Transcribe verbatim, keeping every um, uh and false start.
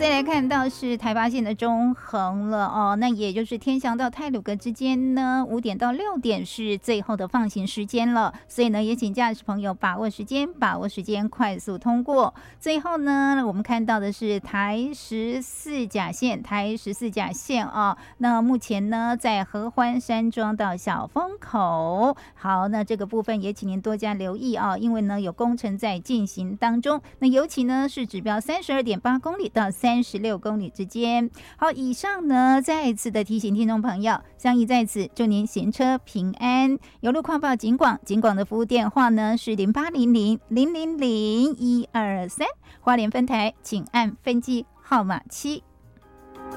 再来看到是台八线的中横了哦，那也就是天祥到太鲁阁之间呢，五点到六点是最后的放行时间了，所以呢，也请驾驶朋友把握时间，把握时间，快速通过。最后呢，我们看到的是台十四甲线，台十四甲线啊，那目前呢，在合欢山庄到小风口，好，那这个部分也请您多加留意啊，因为呢，有工程在进行当中，那尤其呢是指标三十二点八公里到三十六公里之间。好，以上呢再一次的提醒听众朋友，相宜在此祝您行车平安。有路况报警广，警广的服务电话呢是零八零零零零零一二三，花莲分台请按分机号码七。